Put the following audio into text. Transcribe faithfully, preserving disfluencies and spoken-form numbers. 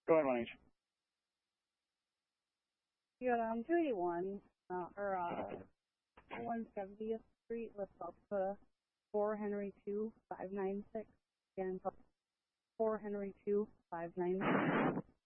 Go ahead, one H. You got um two eighty-one uh, or uh one seventieth Street, West South Dakota, four Henry two five nine six, and four Henry two five nine six.